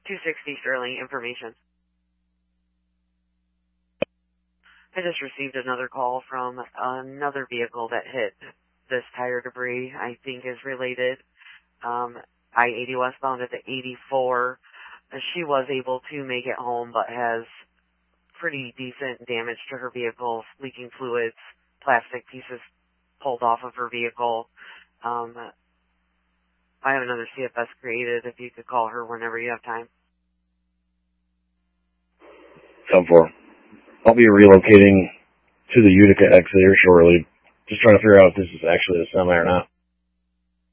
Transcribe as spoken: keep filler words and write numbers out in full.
two sixty Sterling, information. I just received another call from another vehicle that hit this tire debris. I think is related. Um, I eighty westbound at the eighty-four. She was able to make it home, but has pretty decent damage to her vehicle, leaking fluids, plastic pieces pulled off of her vehicle. Um, I have another C F S created if you could call her whenever you have time. ten four. I'll be relocating to the Utica exit here shortly. Just trying to figure out if this is actually a semi or not.